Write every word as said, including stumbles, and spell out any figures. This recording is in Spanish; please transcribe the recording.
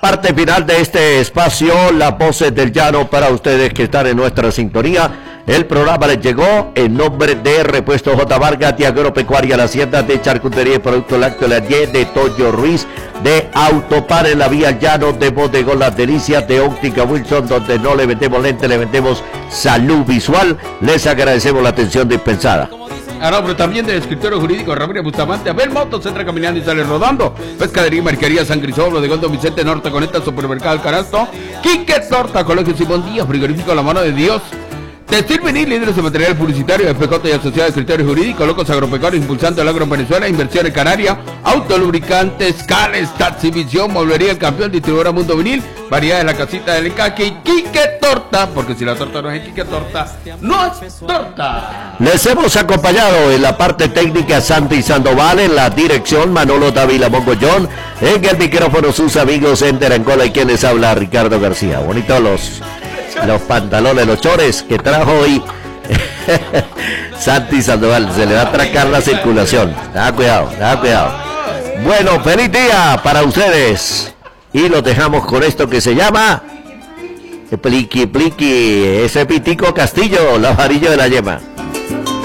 parte final de este espacio, las voces del llano para ustedes que están en nuestra sintonía. El programa les llegó en nombre de Repuesto J. Vargas, de Agropecuaria La Hacienda, de Charcutería y Producto Lácteo La diez, de Toyo Ruiz, de Autopar en la Vía Llano, de Bodegón Las Delicias, de Óptica Wilson, donde no le vendemos lentes, le vendemos salud visual. Les agradecemos la atención dispensada. A nombre también del escritorio jurídico Ramírez Bustamante, Abel Motos, entra caminando y sale rodando. Pescadería y Marquería San Cristóbal, de Don Vicente Norte, Conecta, Supermercado El Canasto, Quique Torta, Colegio Simón Díaz, Frigorífico La Mano de Dios, Textil Vinil, líderes de material publicitario, F J y Asociados de Escritorio Jurídico, Locos Agropecuarios, impulsando el agro en Venezuela, Inversiones Canaria, Autolubricantes, Cales, Taxivisión, Mueblería El Campeón, Distribuidora Mundo Vinil, Variedades La Casita del Encaque y Quique Torta, porque si la torta no es Quique Torta, no es torta. Les hemos acompañado en la parte técnica Santi Sandoval, en la dirección Manolo Dávila Mongollón, en el micrófono sus amigos Ender Angola y quien les habla Ricardo García. Bonitos los... los pantalones, los chores que trajo hoy Santi Sandoval. Se le va a atracar la circulación. Da cuidado, da cuidado. Bueno, feliz día para ustedes. Y los dejamos con esto que se llama Pliqui Pliqui, ese Pitico Castillo, la varilla de la yema.